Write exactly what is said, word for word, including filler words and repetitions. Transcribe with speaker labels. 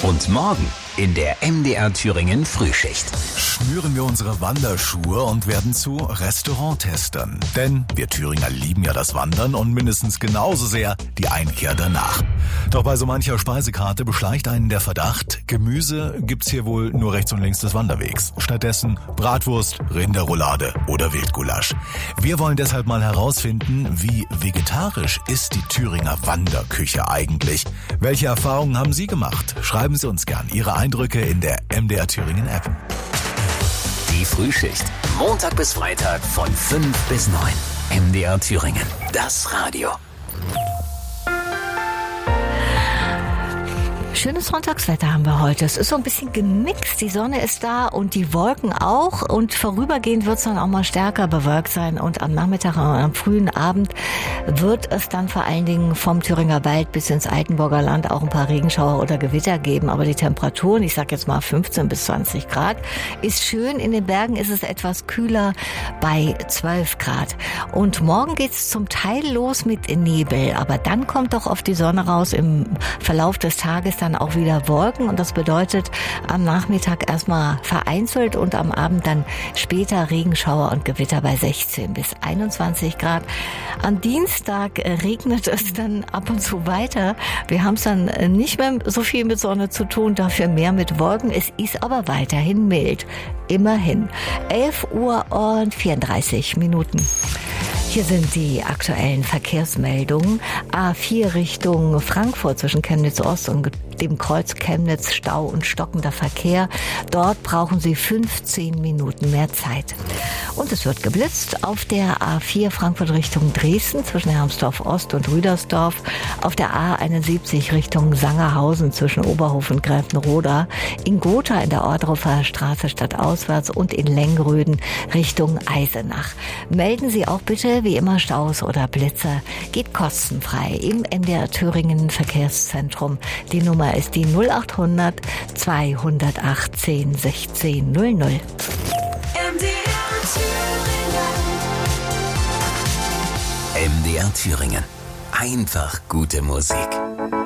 Speaker 1: Und morgen in der M D R Thüringen Frühschicht.
Speaker 2: Schnüren wir unsere Wanderschuhe und werden zu Restauranttestern. Denn wir Thüringer lieben ja das Wandern und mindestens genauso sehr die Einkehr danach. Doch bei so mancher Speisekarte beschleicht einen der Verdacht, Gemüse gibt's hier wohl nur rechts und links des Wanderwegs. Stattdessen Bratwurst, Rinderroulade oder Wildgulasch. Wir wollen deshalb mal herausfinden, wie vegetarisch ist die Thüringer Wanderküche eigentlich? Welche Erfahrungen haben Sie gemacht? Schreiben Sie uns gern Ihre Eindrücke in der M D R Thüringen App.
Speaker 1: Die Frühschicht. Montag bis Freitag von fünf bis neun. M D R Thüringen. Das Radio.
Speaker 3: Schönes Sonntagswetter haben wir heute. Es ist so ein bisschen gemixt. Die Sonne ist da und die Wolken auch. Und vorübergehend wird es dann auch mal stärker bewölkt sein. Und am Nachmittag und am frühen Abend wird es dann vor allen Dingen vom Thüringer Wald bis ins Altenburger Land auch ein paar Regenschauer oder Gewitter geben. Aber die Temperaturen, ich sag jetzt mal fünfzehn bis zwanzig Grad, ist schön. In den Bergen ist es etwas kühler bei zwölf Grad. Und morgen geht es zum Teil los mit Nebel. Aber dann kommt doch oft die Sonne raus. Im Verlauf des Tages dann auch wieder Wolken und das bedeutet am Nachmittag erstmal vereinzelt und am Abend dann später Regenschauer und Gewitter bei sechzehn bis einundzwanzig Grad. Am Dienstag regnet es dann ab und zu weiter. Wir haben es dann nicht mehr so viel mit Sonne zu tun, dafür mehr mit Wolken. Es ist aber weiterhin mild. Immerhin. elf Uhr und vierunddreißig Minuten. Hier sind die aktuellen Verkehrsmeldungen. A vier Richtung Frankfurt zwischen Chemnitz Ost und dem Kreuz Chemnitz, Stau und stockender Verkehr. Dort brauchen Sie fünfzehn Minuten mehr Zeit. Und es wird geblitzt auf der A vier Frankfurt Richtung Dresden zwischen Hermsdorf Ost und Rüdersdorf. Auf der A einundsiebzig Richtung Sangerhausen zwischen Oberhof und Gräfenroda. In Gotha in der Ordrupper Straße stadtauswärts und in Lengröden Richtung Eisenach. Melden Sie auch bitte wie immer Staus oder Blitzer. Geht kostenfrei im M D R Thüringen Verkehrszentrum. Die Nummer ist die null acht hundert zweihundertachtzehn sechzehn null null.
Speaker 1: M D R Thüringen. Einfach gute Musik.